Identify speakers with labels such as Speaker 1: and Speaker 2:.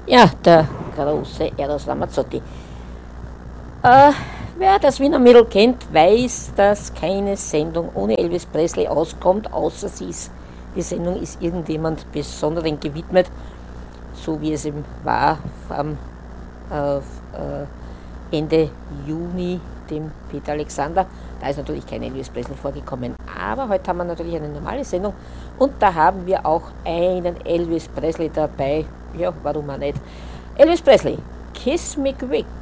Speaker 1: Ja, der große Eros Ramazzotti. Äh, Wer das Wiener Mädel kennt, weiß, dass keine Sendung ohne Elvis Presley auskommt, außer die Sendung ist irgendjemand Besonderen gewidmet, so wie es eben war am äh, Ende Juni, dem Peter Alexander. Da ist natürlich kein Elvis Presley vorgekommen. Aber heute haben wir natürlich eine normale Sendung und da haben wir auch einen Elvis Presley dabei. Ja, warum auch nicht? Elvis Presley, Kiss Me Quick.